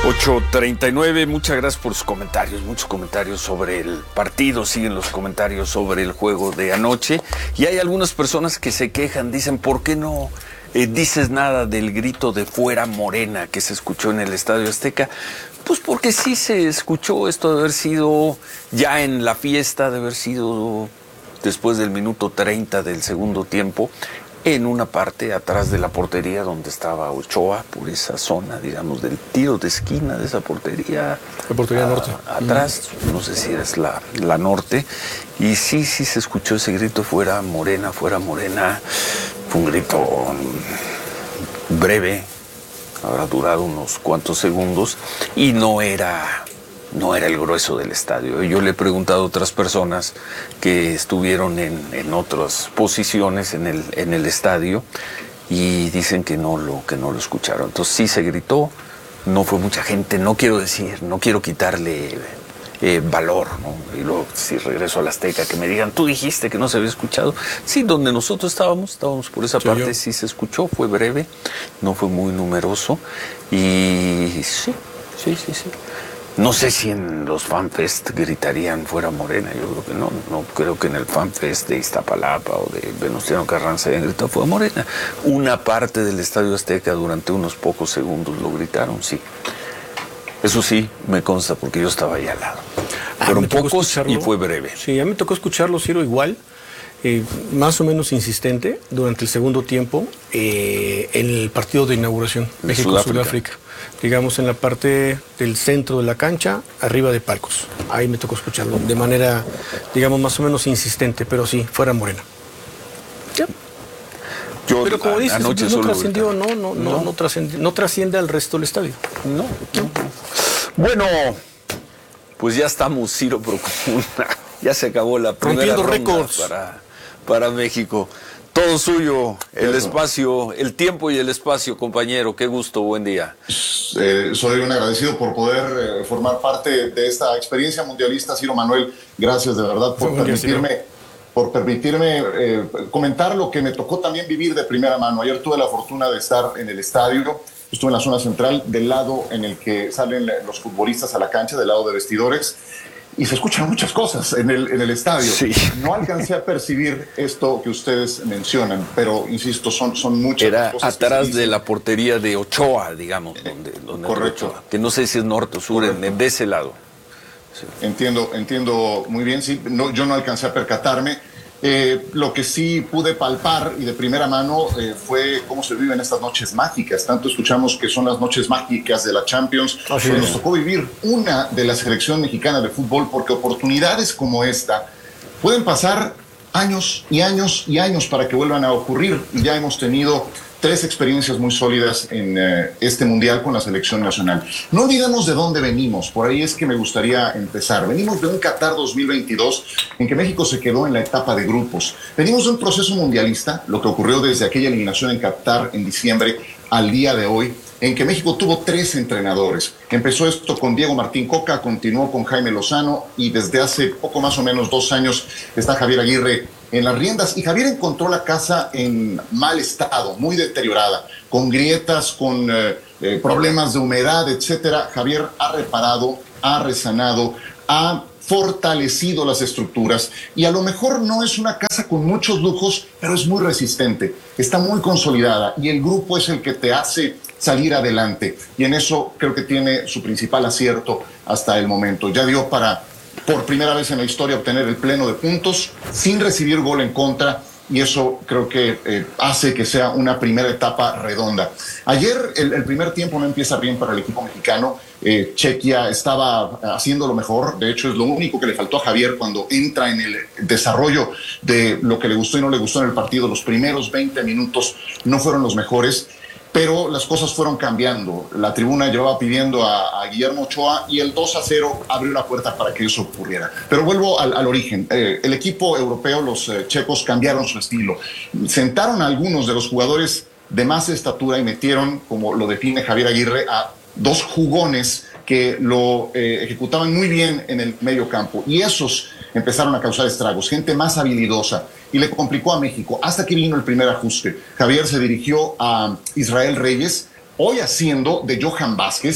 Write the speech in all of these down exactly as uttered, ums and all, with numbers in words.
ocho treinta y nueve, muchas gracias por sus comentarios, muchos comentarios sobre el partido, siguen los comentarios sobre el juego de anoche, y hay algunas personas que se quejan, dicen, ¿por qué no eh, dices nada del grito de fuera Morena que se escuchó en el Estadio Azteca? Pues porque sí se escuchó esto de haber sido ya en la fiesta, de haber sido después del minuto treinta del segundo tiempo, en una parte atrás de la portería donde estaba Ochoa, por esa zona, digamos, del tiro de esquina de esa portería. La portería a, norte. Atrás, mm. no sé si es la, la norte. Y sí, sí se escuchó ese grito, fuera Morena, fuera Morena. Fue un grito breve, habrá durado unos cuantos segundos, y no era... no era el grueso del estadio. Yo le he preguntado a otras personas que estuvieron en, en otras posiciones en el, en el estadio y dicen que no, lo, que no lo escucharon. Entonces sí se gritó, no fue mucha gente, no quiero decir, no quiero quitarle eh, valor, ¿no? Y luego si regreso al Azteca que me digan, tú dijiste que no se había escuchado. Sí, donde nosotros estábamos, estábamos por esa sí, parte, yo. sí se escuchó, fue breve, no fue muy numeroso y sí, sí, sí, sí. No sé si en los FanFest gritarían fuera Morena, yo creo que no. No creo que en el FanFest de Iztapalapa o de Venustiano Carranza hayan gritado fuera Morena. Una parte del Estadio Azteca durante unos pocos segundos lo gritaron, sí. Eso sí, me consta porque yo estaba ahí al lado. Ah, Fueron pocos y fue breve. Sí, a mí me tocó escucharlo, Ciro, igual. Eh, más o menos insistente durante el segundo tiempo eh, en el partido de inauguración México-Sudáfrica, digamos en la parte del centro de la cancha, arriba de palcos. Ahí me tocó escucharlo de manera, digamos, más o menos insistente, pero sí, fuera Morena. ¿Sí? Yo, pero como dices, no trascendió, no, no, no, no, no trasciende, no trasciende al resto del estadio. No, no. Bueno, pues ya estamos, Ciro Procuna. Ya se acabó la primera ronda récords para, para México. Todo suyo, el Eso. espacio, el tiempo y el espacio, compañero. Qué gusto, buen día. Eh, soy un agradecido por poder eh, formar parte de esta experiencia mundialista, Ciro Manuel. Gracias de verdad por Buen permitirme, día, por permitirme eh, comentar lo que me tocó también vivir de primera mano. Ayer tuve la fortuna de estar en el estadio. Estuve en la zona central, del lado en el que salen los futbolistas a la cancha, del lado de vestidores. Y se escuchan muchas cosas en el, en el estadio. Sí. No alcancé a percibir esto que ustedes mencionan, pero insisto, son, son muchas Era cosas. Era atrás de la portería de Ochoa, digamos. Eh, donde, donde correcto. Ochoa, que no sé si es norte o sur, en, de ese lado. Sí. Entiendo, entiendo muy bien. Sí, no, yo no alcancé a percatarme. Eh, lo que sí pude palpar y de primera mano eh, fue cómo se viven estas noches mágicas. Tanto escuchamos que son las noches mágicas de la Champions, Así pero es. nos tocó vivir una de la selección mexicana de fútbol, porque oportunidades como esta pueden pasar años y años y años para que vuelvan a ocurrir, y ya hemos tenido tres experiencias muy sólidas en eh, este mundial con la selección nacional. No olvidemos de dónde venimos, por ahí es que me gustaría empezar. Venimos de un Qatar dos mil veintidós en que México se quedó en la etapa de grupos. Venimos de un proceso mundialista, lo que ocurrió desde aquella eliminación en Qatar en diciembre al día de hoy, en que México tuvo tres entrenadores. Empezó esto con Diego Martín Coca, continuó con Jaime Lozano y desde hace poco más o menos dos años está Javier Aguirre en las riendas. Y Javier encontró la casa en mal estado, muy deteriorada, con grietas, con eh, eh, problemas de humedad, etcétera. Javier ha reparado, ha resanado, ha fortalecido las estructuras, y a lo mejor no es una casa con muchos lujos, pero es muy resistente, está muy consolidada, y el grupo es el que te hace salir adelante, y en eso creo que tiene su principal acierto hasta el momento. Ya dio para, por primera vez en la historia, obtener el pleno de puntos sin recibir gol en contra, y eso creo que eh, hace que sea una primera etapa redonda. Ayer el, el primer tiempo no empieza bien para el equipo mexicano. eh, Chequia estaba haciendo lo mejor, de hecho es lo único que le faltó a Javier cuando entra en el desarrollo de lo que le gustó y no le gustó en el partido. Los primeros veinte minutos no fueron los mejores, pero las cosas fueron cambiando. La tribuna llevaba pidiendo a, a Guillermo Ochoa, y el dos a cero abrió la puerta para que eso ocurriera. Pero vuelvo al, al origen. Eh, el equipo europeo, los eh, checos, cambiaron su estilo. Sentaron a algunos de los jugadores de más estatura y metieron, como lo define Javier Aguirre, a dos jugones que lo eh, ejecutaban muy bien en el medio campo. Y esos empezaron a causar estragos, gente más habilidosa, y le complicó a México hasta que vino el primer ajuste. Javier se dirigió a Israel Reyes, hoy haciendo de Johan Vázquez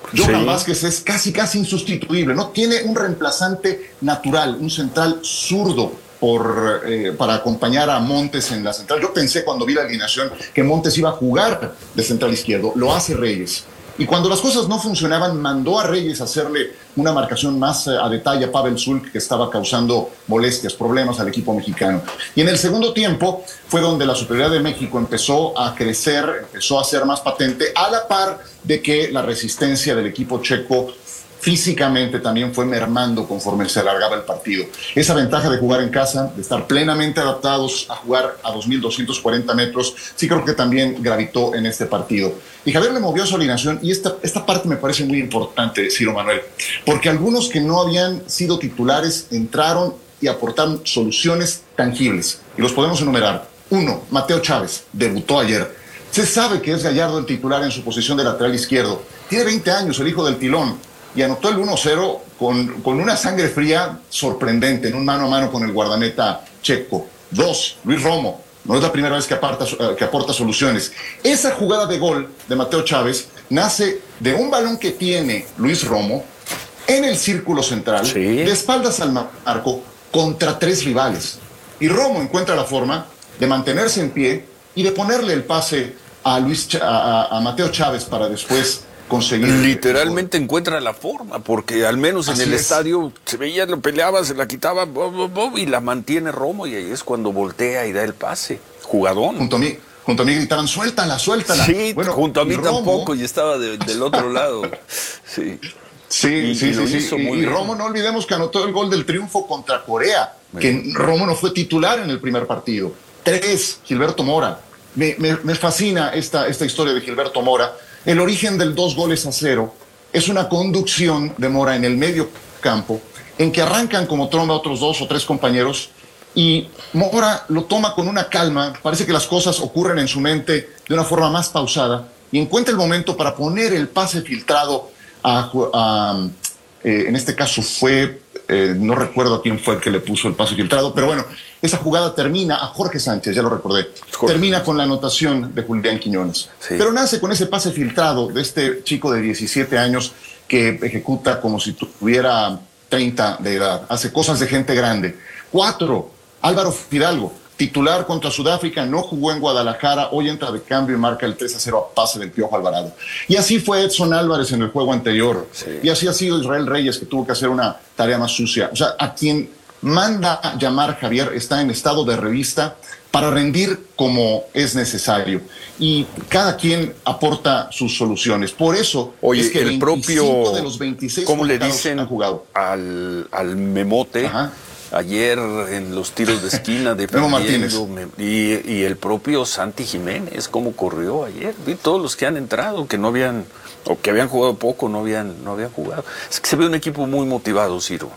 Johan Sí. Vázquez es casi, casi insustituible, no tiene un reemplazante natural, un central zurdo por, eh, para acompañar a Montes en la central. Yo pensé cuando vi la alineación que Montes iba a jugar de central izquierdo, lo hace Reyes. Y cuando las cosas no funcionaban, mandó a Reyes a hacerle una marcación más a detalle a Pavel Zulk, que estaba causando molestias, problemas al equipo mexicano. Y en el segundo tiempo fue donde la superioridad de México empezó a crecer, empezó a ser más patente, a la par de que la resistencia del equipo checo físicamente también fue mermando conforme se alargaba el partido. Esa ventaja de jugar en casa, de estar plenamente adaptados a jugar a dos mil doscientos cuarenta metros, sí creo que también gravitó en este partido. Y Javier le movió su alineación y esta, esta parte me parece muy importante, Ciro Manuel, porque algunos que no habían sido titulares entraron y aportaron soluciones tangibles. Y los podemos enumerar. Uno, Mateo Chávez, debutó ayer. Se sabe que es Gallardo el titular en su posición de lateral izquierdo. Tiene veinte años, el hijo del Pilón, y anotó el uno cero con, con una sangre fría sorprendente, en un mano a mano con el guardameta checo. Dos, Luis Romo. No es la primera vez que aporta, que aporta soluciones. Esa jugada de gol de Mateo Chávez nace de un balón que tiene Luis Romo en el círculo central, Sí. de espaldas al marco, contra tres rivales. Y Romo encuentra la forma de mantenerse en pie y de ponerle el pase a, Luis, Ch- a, a Mateo Chávez para después conseguir. Literalmente encuentra la forma, porque al menos en Así el es. estadio se veía, lo peleaba, se la quitaba, bo, bo, bo, y la mantiene Romo, y ahí es cuando voltea y da el pase. Jugadón. Junto a mí, junto a mí gritaban, suéltala, suéltala. Sí, Bueno, junto a mí y Romo- tampoco, y estaba de- del otro lado. Sí. Sí, Y- sí, y lo sí, hizo sí. Y, muy y bien. Romo, no olvidemos que anotó el gol del triunfo contra Corea, Muy que bien. Romo no fue titular en el primer partido. Tres, Gilberto Mora. Me, me, me fascina esta, esta historia de Gilberto Mora. El origen del dos goles a cero es una conducción de Mora en el medio campo, en que arrancan como tromba otros dos o tres compañeros, y Mora lo toma con una calma, parece que las cosas ocurren en su mente de una forma más pausada, y encuentra el momento para poner el pase filtrado a, a eh, en este caso fue, eh, no recuerdo a quién fue el que le puso el pase filtrado, pero bueno, esa jugada termina a Jorge Sánchez, ya lo recordé, Jorge. termina con la anotación de Julián Quiñones. Sí. Pero nace con ese pase filtrado de este chico de diecisiete años que ejecuta como si tuviera treinta de edad, hace cosas de gente grande. Cuatro, Álvaro Fidalgo, titular contra Sudáfrica, no jugó en Guadalajara, hoy entra de cambio y marca el tres a cero a pase del Piojo Alvarado. Y así fue Edson Álvarez en el juego anterior. Sí. Y así ha sido Israel Reyes, que tuvo que hacer una tarea más sucia. O sea, a quien manda a llamar Javier está en estado de revista para rendir como es necesario. Y cada quien aporta sus soluciones. Por eso Oye, es que el propio, veinticinco de los veintiséis ¿cómo le convocados dicen han jugado. al, al Memote? Ajá. Ayer en los tiros de esquina de Memo Martínez. y, y el propio Santi Jiménez, cómo corrió ayer. Vi todos los que han entrado, que no habían, o que habían jugado poco, no habían, no habían jugado. Es que se ve un equipo muy motivado, Ciro.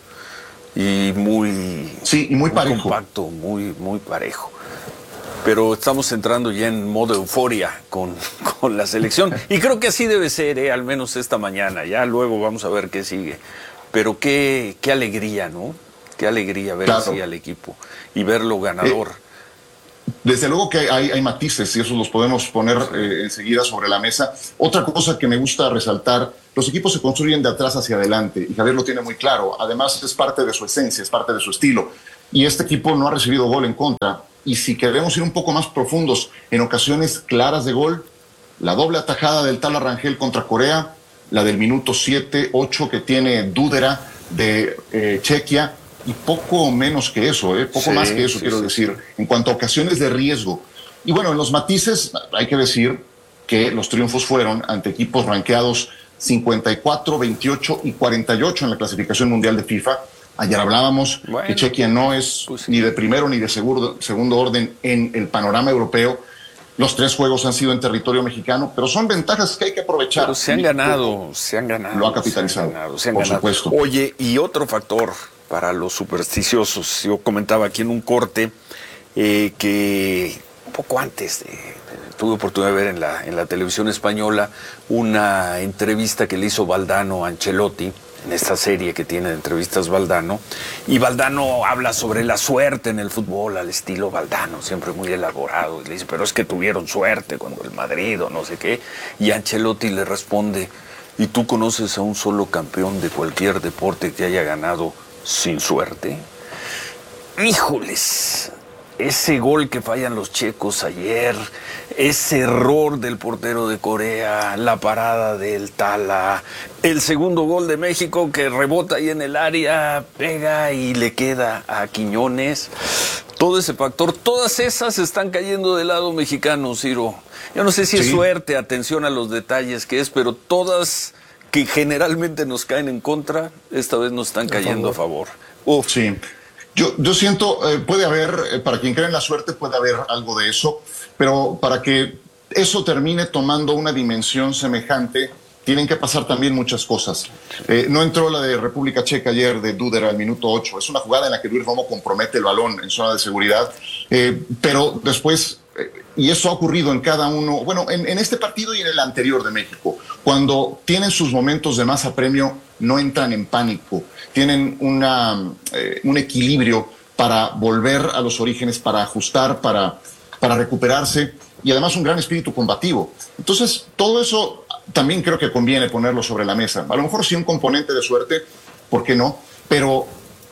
Y muy, Sí, y muy parejo. compacto, muy, muy parejo. Pero estamos entrando ya en modo euforia con, con la selección. Y creo que así debe ser, ¿eh? Al menos esta mañana. Ya luego vamos a ver qué sigue. Pero qué, qué alegría, ¿no? Qué alegría ver Claro. así al equipo y verlo ganador. Eh, Desde luego que hay, hay matices y esos los podemos poner eh, enseguida sobre la mesa. Otra cosa que me gusta resaltar, los equipos se construyen de atrás hacia adelante y Javier lo tiene muy claro. Además es parte de su esencia, es parte de su estilo. Y este equipo no ha recibido gol en contra. Y si queremos ir un poco más profundos, en ocasiones claras de gol, la doble atajada del Tala Rangel contra Corea, la del minuto siete ocho que tiene Dúdera de eh, Chequia, y poco menos que eso, ¿eh? poco Sí, más que eso, sí, quiero sí, decir, en cuanto a ocasiones de riesgo. Y bueno, en los matices hay que decir que los triunfos fueron ante equipos rankeados cincuenta y cuatro, veintiocho y cuarenta y ocho en la clasificación mundial de FIFA. Ayer hablábamos Bueno, que Chequia no es pues sí. ni de primero ni de segundo, segundo orden en el panorama europeo. Los tres juegos han sido en territorio mexicano, pero son ventajas que hay que aprovechar. Pero se han México ganado, se han ganado. lo ha capitalizado, Se han ganado, se han por ganado. supuesto. Oye, y otro factor para los supersticiosos. Yo comentaba aquí en un corte eh, que un poco antes de, de- tuve oportunidad de ver en la, en la televisión española una entrevista que le hizo Valdano a Ancelotti, en esta serie que tiene de entrevistas Valdano, y Valdano habla sobre la suerte en el fútbol al estilo Valdano, siempre muy elaborado, y le dice, pero es que tuvieron suerte cuando el Madrid o no sé qué, y Ancelotti le responde, ¿Y tú conoces a un solo campeón de cualquier deporte que haya ganado sin suerte? ¡Híjoles! Ese gol que fallan los checos ayer, ese error del portero de Corea, la parada del Tala, el segundo gol de México que rebota ahí en el área, pega y le queda a Quiñones. Todo ese factor, todas esas están cayendo del lado mexicano, Ciro. Yo no sé si sí. es suerte, atención a los detalles que es, pero todas que generalmente nos caen en contra, esta vez nos están cayendo a favor. Uf. Sí. Yo, yo siento, eh, puede haber, eh, para quien cree en la suerte, puede haber algo de eso, pero para que eso termine tomando una dimensión semejante, tienen que pasar también muchas cosas. Eh, no entró la de República Checa ayer de Duder al minuto ocho. Es una jugada en la que Luis Romo compromete el balón en zona de seguridad, eh, pero después, eh, y eso ha ocurrido en cada uno, bueno, en, en este partido y en el anterior de México, cuando tienen sus momentos de más apremio, no entran en pánico, tienen una, eh, un equilibrio para volver a los orígenes, para ajustar, para, para recuperarse, y además un gran espíritu combativo. Entonces, todo eso también creo que conviene ponerlo sobre la mesa. A lo mejor sí un componente de suerte, ¿por qué no? Pero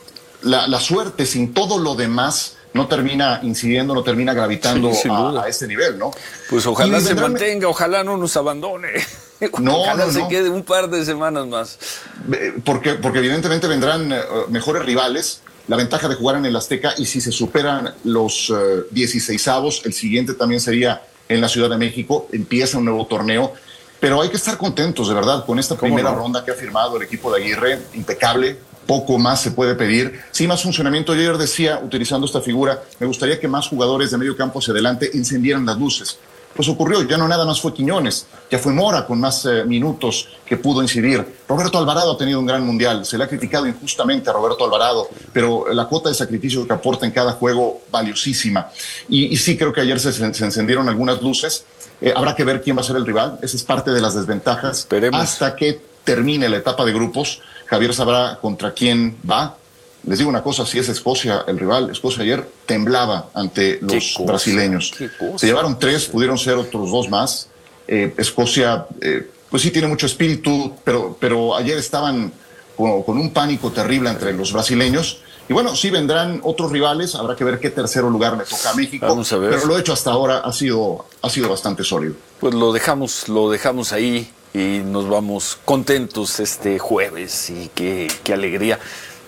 la, la suerte sin todo lo demás no termina incidiendo, no termina gravitando sí, a, a este nivel, ¿no? Pues ojalá se mantenga, ojalá no nos abandone. No, ojalá no, se no. quede un par de semanas más. Porque, porque evidentemente vendrán uh, mejores rivales. La ventaja de jugar en el Azteca, y si se superan los uh, dieciseisavos, el siguiente también sería en la Ciudad de México, empieza un nuevo torneo. Pero hay que estar contentos, de verdad, con esta primera no? ronda que ha firmado el equipo de Aguirre, impecable. Poco más se puede pedir. Sí, más funcionamiento. Yo ayer decía, utilizando esta figura, me gustaría que más jugadores de medio campo hacia adelante encendieran las luces. Pues ocurrió, ya no nada más fue Quiñones, ya fue Mora con más eh, minutos que pudo incidir. Roberto Alvarado ha tenido un gran mundial, se le ha criticado injustamente a Roberto Alvarado, pero la cuota de sacrificio que aporta en cada juego, valiosísima. Y, y sí creo que ayer se, se encendieron algunas luces. Eh, habrá que ver quién va a ser el rival, esa es parte de las desventajas. Esperemos. Hasta que termine la etapa de grupos, Javier sabrá contra quién va. Les digo una cosa, si es Escocia el rival, Escocia ayer temblaba ante los cosa, brasileños. Se llevaron tres, pudieron ser otros dos más. Eh, Escocia, eh, pues sí tiene mucho espíritu, pero, pero ayer estaban con, con un pánico terrible entre los brasileños. Y bueno, sí vendrán otros rivales, habrá que ver qué tercero lugar le toca a México. Vamos a ver. Pero lo hecho hasta ahora ha sido, ha sido bastante sólido. Pues lo dejamos, lo dejamos ahí y nos vamos contentos este jueves, y qué, qué alegría.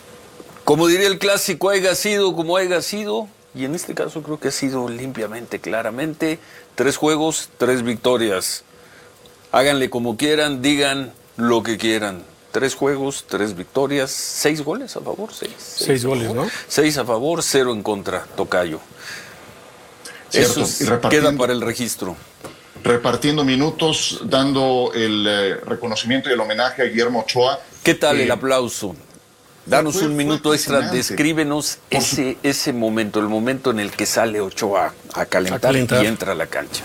Como diría el clásico, haya sido como haya sido, y en este caso creo que ha sido limpiamente, claramente, tres juegos, tres victorias. Háganle como quieran, digan lo que quieran. Tres juegos, tres victorias, seis goles a favor, seis. Seis, seis goles, ¿no? Seis a favor, cero en contra, tocayo. Cierto. Eso es, queda para el registro. Repartiendo minutos, dando el eh, reconocimiento y el homenaje a Guillermo Ochoa. ¿Qué tal eh, el aplauso? Danos fue, un minuto extra, descríbenos ese, ese momento, el momento en el que sale Ochoa a calentar, a calentar. y entra a la cancha.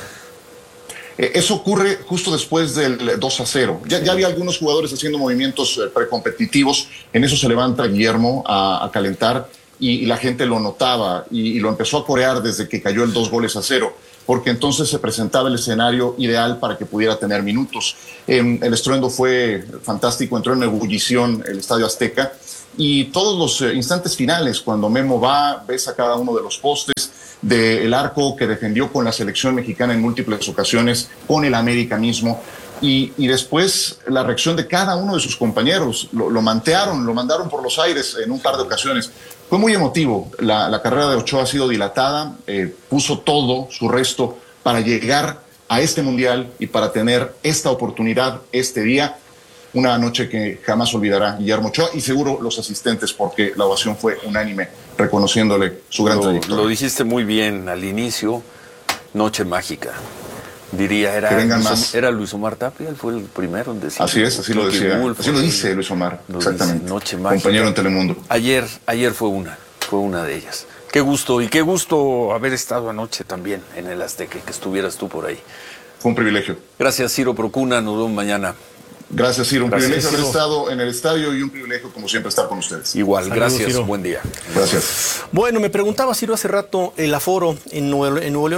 Eh, eso ocurre justo después del dos a cero. Ya, sí. ya había algunos jugadores haciendo movimientos eh, precompetitivos, en eso se levanta Guillermo a, a calentar y, y la gente lo notaba y, y lo empezó a corear desde que cayó el dos goles a cero, porque entonces se presentaba el escenario ideal para que pudiera tener minutos. Eh, el estruendo fue fantástico, entró en ebullición el Estadio Azteca, y todos los eh, instantes finales, cuando Memo va, ves a cada uno de los postes, del arco que defendió con la selección mexicana en múltiples ocasiones, con el América mismo, y, y después la reacción de cada uno de sus compañeros. Lo, lo mantearon, lo mandaron por los aires en un par de ocasiones. Fue muy emotivo. La, la carrera de Ochoa ha sido dilatada, eh, puso todo su resto para llegar a este mundial y para tener esta oportunidad este día. Una noche que jamás olvidará Guillermo Ochoa, y seguro los asistentes, porque la ovación fue unánime reconociéndole su gran lo, trayectoria. Lo dijiste muy bien al inicio, noche mágica. Diría, era, Luis, más. era Luis Omar Tapia, él fue el primero en decir. Así es, así lo decía. Wolf, así lo dice Luis Omar, lo exactamente. Dice, noche mágica. Compañero en Telemundo. Ayer, ayer fue una, fue una de ellas. Qué gusto, y qué gusto haber estado anoche también en el Azteca, que estuvieras tú por ahí. Fue un privilegio. Gracias, Ciro Procuna, nos vemos mañana. Gracias, Ciro. Un gracias, privilegio Ciro. haber estado en el estadio, y un privilegio, como siempre, estar con ustedes. Igual, Saludos, gracias. Ciro. Buen día. Gracias. Bueno, me preguntaba, Ciro, hace rato el aforo en Nuevo, en Nuevo León.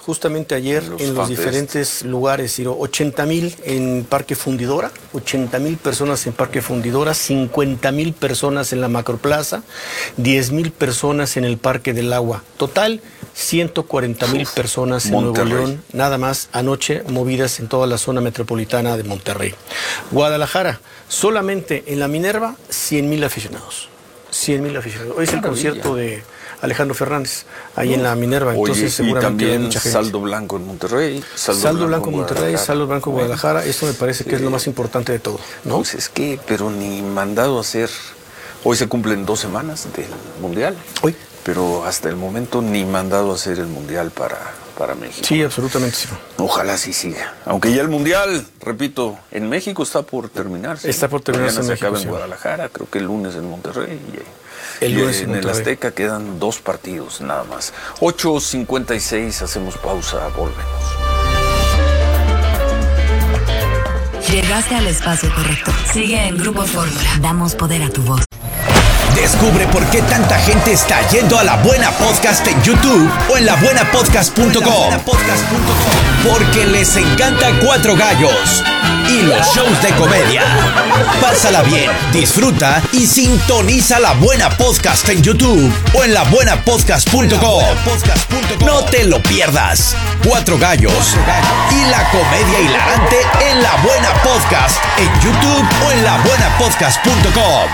justamente ayer los en los fanfest. diferentes lugares, Ciro, ochenta mil en Parque Fundidora, ochenta mil personas en Parque Fundidora, cincuenta mil personas en la Macroplaza, diez mil personas en el Parque del Agua. Total, ciento cuarenta mil personas en Monterrey. Nuevo León, nada más anoche movidas en toda la zona metropolitana de Monterrey. Guadalajara, solamente en la Minerva, cien mil aficionados. cien mil aficionados. Hoy es el Maravilla. concierto de Alejandro Fernández, ahí en la Minerva, entonces Oye, y seguramente hay también mucha gente. saldo blanco en Monterrey. Saldo, saldo blanco en Monterrey, Guadalajara. saldo blanco en Guadalajara, esto me parece Sí. que es lo más importante de todo, ¿no? Pues es que, pero ni mandado a hacer. Hoy se cumplen dos semanas del Mundial. Hoy. Pero hasta el momento ni mandado a hacer el Mundial para, para México. Sí, absolutamente, sí. Ojalá sí siga. Aunque ya el Mundial, repito, en México está por terminarse. Está por terminarse Mañana en se acaba México, en sí. Guadalajara, creo que el lunes en Monterrey. Y, El y lunes en en el Monterrey. Azteca quedan dos partidos nada más. ocho cincuenta y seis, hacemos pausa, volvemos. Llegaste al espacio correcto. Sigue en Grupo Fórmula. Damos poder a tu voz. Descubre por qué tanta gente está yendo a La Buena Podcast en YouTube o en la buena podcast punto com. Porque les encanta Cuatro Gallos y los shows de comedia. Pásala bien, disfruta y sintoniza La Buena Podcast en YouTube o en la buena podcast punto com. No te lo pierdas. Cuatro Gallos y la comedia hilarante en La Buena Podcast en YouTube o en la buena podcast punto com.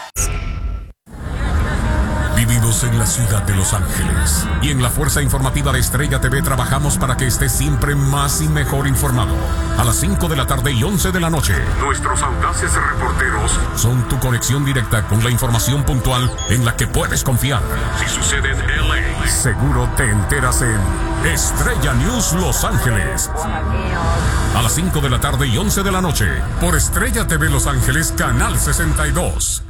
Vivimos en la ciudad de Los Ángeles y en la fuerza informativa de Estrella T V trabajamos para que estés siempre más y mejor informado. A las cinco de la tarde y once de la noche, nuestros audaces reporteros son tu conexión directa con la información puntual en la que puedes confiar. Si sucede en L A, seguro te enteras en Estrella News Los Ángeles. A las cinco de la tarde y once de la noche, por Estrella T V Los Ángeles, Canal sesenta y dos.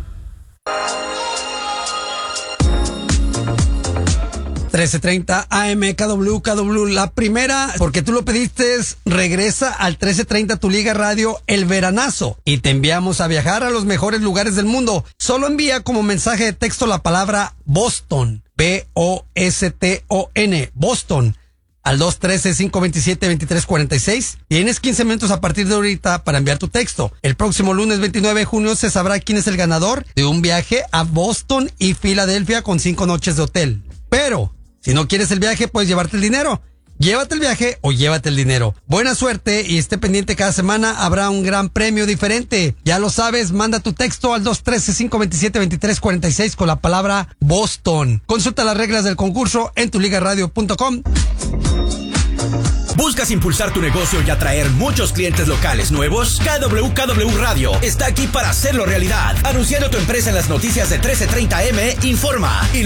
trece treinta A M K W K W, la primera, porque tú lo pediste, regresa al trece treinta Tu Liga Radio El Veranazo y te enviamos a viajar a los mejores lugares del mundo. Solo envía como mensaje de texto la palabra Boston, B O S T O N, Boston, al dos uno tres, cinco dos siete, dos tres cuatro seis. Tienes quince minutos a partir de ahorita para enviar tu texto. El próximo lunes veintinueve de junio se sabrá quién es el ganador de un viaje a Boston y Filadelfia con cinco noches de hotel. Pero si no quieres el viaje, puedes llevarte el dinero. Llévate el viaje o llévate el dinero. Buena suerte y esté pendiente, cada semana habrá un gran premio diferente. Ya lo sabes, manda tu texto al dos uno tres, cinco dos siete, dos tres cuatro seis con la palabra Boston. Consulta las reglas del concurso en tu liga radio punto com. ¿Buscas impulsar tu negocio y atraer muchos clientes locales nuevos? K W K W Radio está aquí para hacerlo realidad. Anunciando tu empresa en las noticias de trece treinta A M, informa y